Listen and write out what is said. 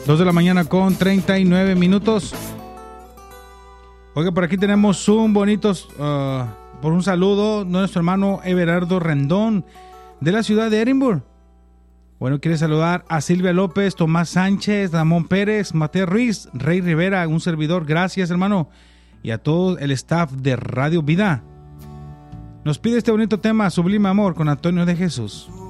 2 de la mañana con 39 minutos. Oiga, por aquí tenemos un bonito, por un saludo, nuestro hermano Everardo Rendón, de la ciudad de Edimburgo. Bueno, quiere saludar a Silvia López, Tomás Sánchez, Ramón Pérez, Mateo Ruiz, Rey Rivera, un servidor. Gracias, hermano. Y a todo el staff de Radio Vida. Nos pide este bonito tema, Sublime Amor, con Antonio de Jesús.